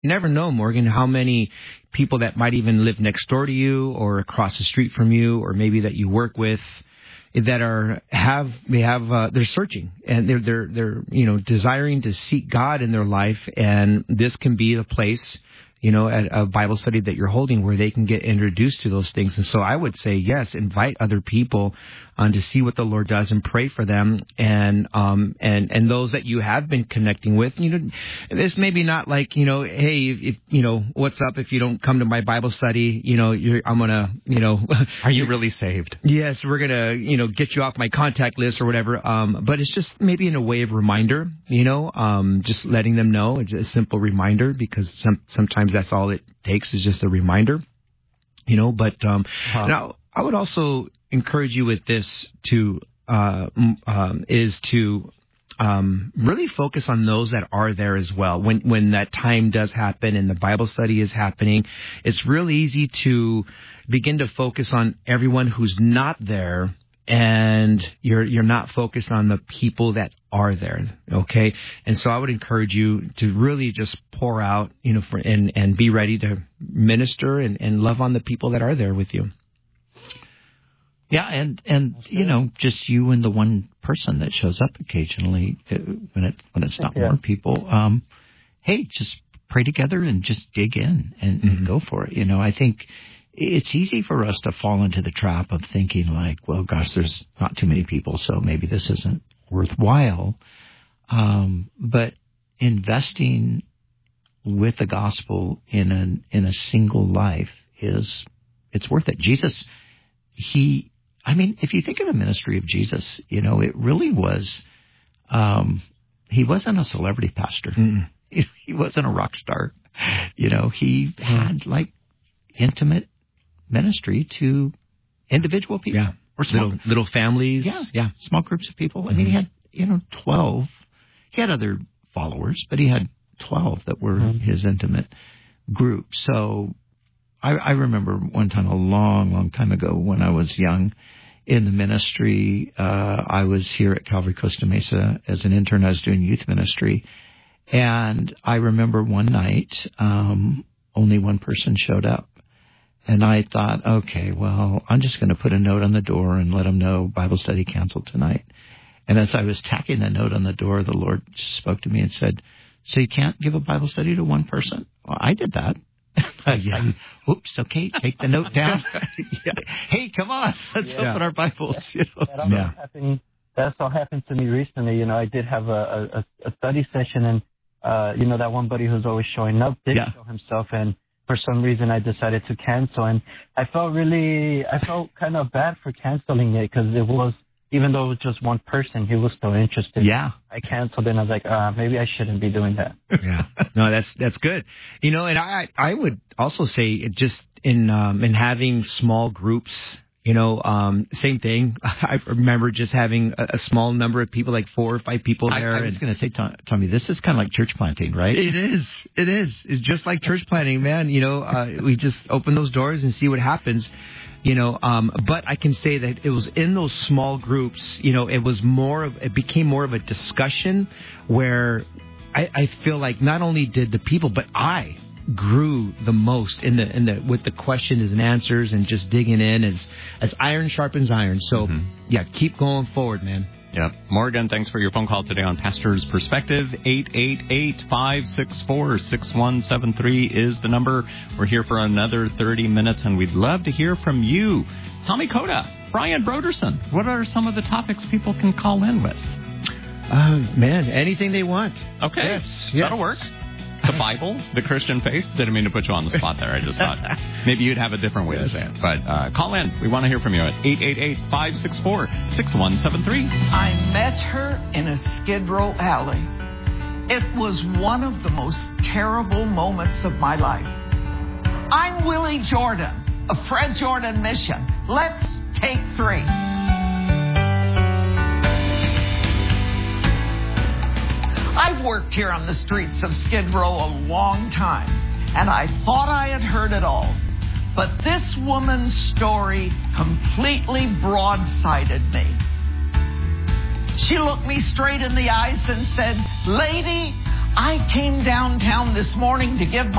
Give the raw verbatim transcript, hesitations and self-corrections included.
You never know, Morgan, how many people that might even live next door to you or across the street from you or maybe that you work with that are have they have uh, they're searching and they're they're they're you know desiring to seek God in their life, and this can be a place, you know, at a Bible study that you're holding where they can get introduced to those things. And so I would say, yes, invite other people um, to see what the Lord does and pray for them. And um and and those that you have been connecting with, you know, this maybe not like, you know, hey, if, if you know, what's up if you don't come to my Bible study, you know, you're, I'm gonna, you know, are you really saved? Yes, we're gonna, you know, get you off my contact list or whatever. Um, but it's just maybe in a way of reminder, you know, um, just letting them know. It's a simple reminder, because some, sometimes that's all it takes is just a reminder, you know. But um, huh. now I would also encourage you with this to uh, um, is to um, really focus on those that are there as well. When when that time does happen and the Bible study is happening, it's really easy to begin to focus on everyone who's not there, and you're you're not focused on the people that are there, okay? And so I would encourage you to really just pour out, you know, for, and, and be ready to minister and, and love on the people that are there with you. Yeah, and, and you know, just you and the one person that shows up occasionally when it when it's not yeah. more people. Um, hey, just pray together and just dig in and, mm-hmm. and go for it. You know, I think it's easy for us to fall into the trap of thinking like, well, gosh, there's not too many people, so maybe this isn't worthwhile. Um, but investing with the gospel in an in a single life is it's worth it. Jesus, he, I mean, if you think of the ministry of Jesus, you know, it really was. Um, he wasn't a celebrity pastor. Mm. He, he wasn't a rock star. You know, he mm. had like intimate ministry to individual people. Yeah. Or small, little little families. Yeah. Yeah. Small groups of people. Mm-hmm. I mean, he had, you know, twelve. He had other followers, but he had twelve that were mm-hmm. his intimate group. So I, I remember one time, a long, long time ago when I was young in the ministry, uh, I was here at Calvary Costa Mesa as an intern. I was doing youth ministry. And I remember one night, um, only one person showed up. And I thought, okay, well, I'm just going to put a note on the door and let them know Bible study canceled tonight. And as I was tacking the note on the door, the Lord spoke to me and said, so you can't give a Bible study to one person? Well, I did that. I was yeah. like, oops, okay, take the note down. yeah. Hey, come on, let's yeah. open our Bibles. You know? That, also yeah. happened, that's all happened to me recently. You know, I did have a, a, a study session, and, uh, you know, that one buddy who's always showing up did yeah. show himself, and for some reason I decided to cancel. And I felt really, I felt kind of bad for canceling it, because it was, even though it was just one person, he was still interested. Yeah. I canceled and I was like, uh, maybe I shouldn't be doing that. Yeah. No, that's that's good. You know, and I I would also say just in um, in having small groups, you know, um, same thing. I remember just having a, a small number of people, like four or five people there. I, I was going to say, Tommy, this is kind of like church planting, right? It is. It is. It's just like church planting, man. You know, uh, we just open those doors and see what happens. You know, um, but I can say that it was in those small groups, you know, it was more of, it became more of a discussion where I, I feel like not only did the people, but I grew the most in the, in the, with the questions and answers and just digging in as, as iron sharpens iron. So mm-hmm. yeah, keep going forward, man. Yep. Morgan, thanks for your phone call today on Pastor's Perspective. eight eight eight, five six four, six one seven three is the number. We're here for another thirty minutes, and we'd love to hear from you. Tommy Coda, Brian Broderson, what are some of the topics people can call in with? Uh, man, anything they want. Okay. Yes, yes. That'll work. The Bible, the Christian faith. Didn't mean to put you on the spot there. I just thought maybe you'd have a different way yes. to say it. But uh, call in. We want to hear from you at eight eight eight, five six four, six one seven three. I met her in a Skid Row alley. It was one of the most terrible moments of my life. I'm Willie Jordan of Fred Jordan Mission. Let's take three. I've worked here on the streets of Skid Row a long time, and I thought I had heard it all. But this woman's story completely broadsided me. She looked me straight in the eyes and said, "Lady, I came downtown this morning to give my